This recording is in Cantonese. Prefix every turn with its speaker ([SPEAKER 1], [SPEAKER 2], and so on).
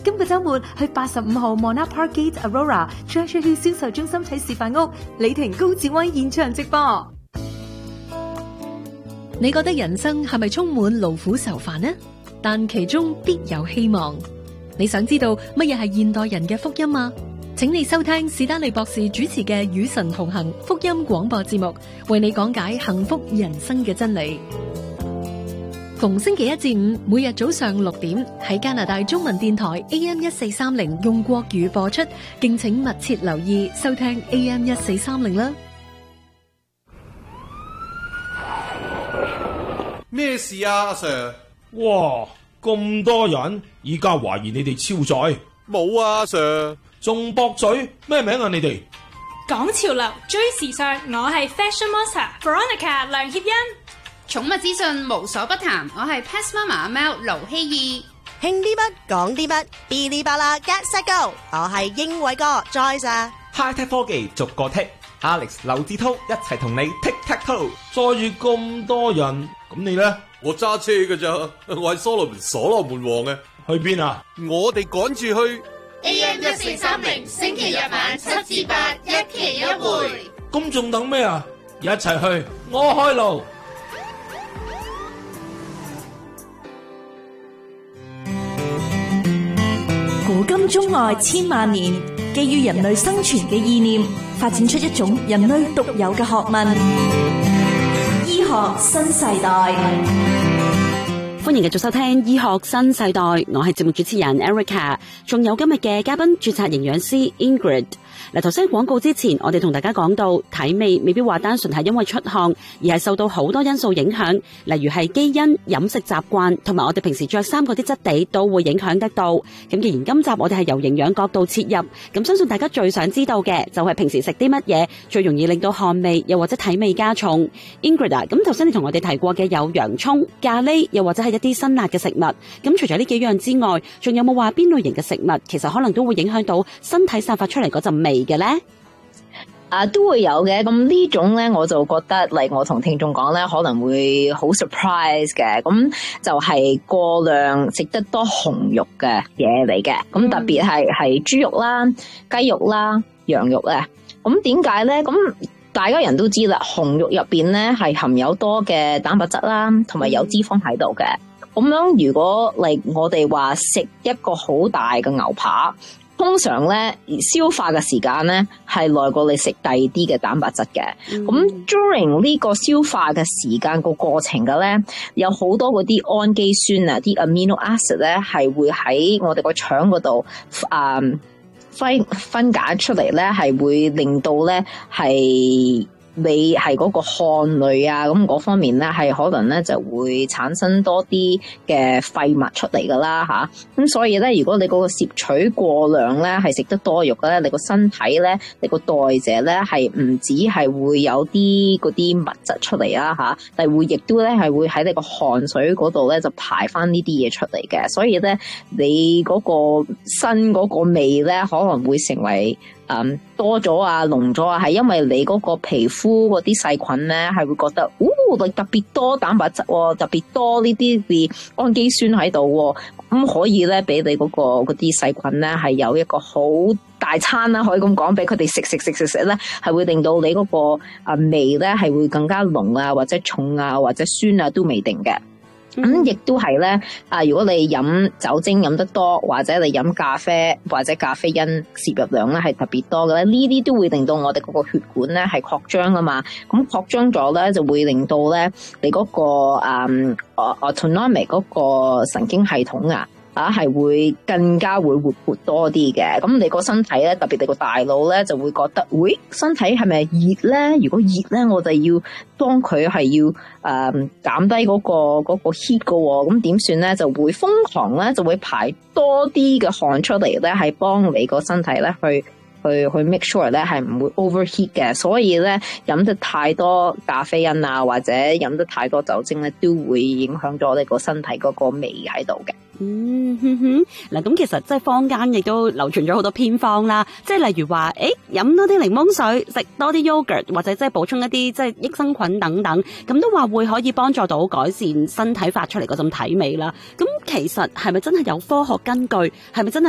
[SPEAKER 1] 今個週末去85號 Monarch Park Gate Aurora Treasure Hill 銷售中心睇示範屋，李婷高志威現場直播。你覺得人生係咪充滿勞苦愁煩呢？但其中必有希望。你想知道乜嘢係現代人嘅福音嗎？請你收聽史丹利博士主持嘅與神同行福音廣播節目，為你講解幸福人生嘅真理。逢星期一至五，每日早上6點喺加拿大中文電台 AM1430用國語播出，敬請密切留意收聽 AM1430啦。
[SPEAKER 2] 咩事啊，阿 Sir？
[SPEAKER 3] 哇，咁多人，依家懷疑你哋超載。
[SPEAKER 2] 冇啊，阿 Sir。
[SPEAKER 3] 仲駁嘴，咩名啊你哋？
[SPEAKER 4] 講潮流，追時尚，我係 Fashion Monster Veronica 梁協欣。
[SPEAKER 5] 寵物資訊無所不談，我係 Pets Mama 阿貓盧希義。
[SPEAKER 6] 興啲乜講啲乜，嗶哩吧啦 Get Set Go， 我係英偉哥 Joyce。
[SPEAKER 7] High Tech 科技逐個剔 Alex 劉志滔一齊同你 Tic Tac Toe。
[SPEAKER 3] 載住咁多人，咁你呢？
[SPEAKER 2] 我揸車㗎咋，我係所羅門王嘅。
[SPEAKER 3] 去邊啊？
[SPEAKER 2] 我哋趕住去
[SPEAKER 5] AM1430星期日晚7至8一期一會。
[SPEAKER 3] 咁仲等咩啊？一齊去，我開路。
[SPEAKER 8] 古今中外千萬年，基於人類生存嘅意念，發展出一種人類獨有嘅學問——醫學新世代。
[SPEAKER 9] 歡迎繼續收聽醫學新世代，我係節目主持人 Erica， 仲有今日嘅嘉賓註冊營養師 Ingrid。嗱，頭先廣告之前，我哋同大家講到體味未必話單純係因為出汗，而係受到好多因素影響，例如係基因、飲食習慣同埋我哋平時着衫嗰啲質地都會影響得到。咁既然今集我哋係由營養角度切入，咁相信大家最想知道嘅就係平時食啲乜嘢最容易令到汗味又或者體味加重。Ingrid 啊，咁頭先你同我哋提過嘅有洋蔥、咖喱又或者係一啲辛辣嘅食物，咁除咗呢幾樣之外，仲有冇話邊類型嘅食物其實可能都會影響到身體散發出嚟嗰陣味嘅咧？
[SPEAKER 10] 都會有嘅。咁呢種咧，我就覺得，例如我同聽眾講咧，可能會好 surprise 嘅。咁就係過量食得多紅肉嘅嘢嚟嘅。咁特別係豬肉啦、雞肉啦、羊肉咧。咁點解咧？咁大家人都知啦，紅肉入邊咧係含有多嘅蛋白質啦，同埋有脂肪喺度嘅。咁樣如果我哋話食一個好大嘅牛扒，通常咧消化嘅時間咧係耐過你食第二啲嘅蛋白質嘅。咁 during 呢個消化嘅時間個過程嘅咧，有好多嗰啲氨基酸啊，啲 amino acid 咧係會喺我哋個腸嗰度分解出嚟咧，係會令到咧係你係嗰個汗類啊，咁嗰方面咧係可能咧就會產生多啲嘅廢物出嚟噶啦吓，咁所以咧如果你嗰個攝取過量咧係食得多肉嘅咧，你個身體咧你個代謝咧係唔止係會有啲嗰啲物質出嚟啦吓，但係會亦都咧係會喺你個汗水嗰度咧就排翻呢啲嘢出嚟嘅，所以咧你嗰個身嗰個味咧可能會成為多咗啊，濃咗啊，係因為你嗰個皮膚嗰啲細菌咧，係會覺得，你特別多蛋白質，特別多呢啲氨基酸喺度，咁可以咧俾你嗰啲細菌咧係有一個好大餐啦，可以咁講，俾佢哋食咧，係會令到你嗰個味咧係會更加濃啊，或者重啊，或者酸啊都未定嘅。咁亦都係咧，如果你飲酒精飲得多，或者你飲咖啡或者咖啡因攝入量咧係特別多嘅咧，呢啲都會令到我哋嗰個血管咧係擴張啊嘛。咁擴張咗咧就會令到咧你嗰個autonomic 嗰個神經系統係會更加會活潑多啲嘅。咁你個身體咧，特別你個大腦咧就會覺得，身體係咪熱咧？如果熱咧，我哋要幫佢係要減低嗰個 heat 噶，咁點算咧？就會瘋狂咧，就會排多啲嘅汗出嚟咧，係幫你個身體咧去 make sure 咧係唔會 overheat 嘅。所以咧飲得太多咖啡因啊，或者飲得太多酒精咧，都會影響咗你個身體嗰個味喺度嘅。
[SPEAKER 9] 嗱，咁其實即係坊間亦都流傳咗好多偏方啦，即係例如話，飲多啲檸檬水，食多啲 yogurt， 或者即係補充一啲即係益生菌等等，咁都話會可以幫助到改善身體發出嚟嗰陣體味啦。咁其實係咪真係有科學根據？係咪真係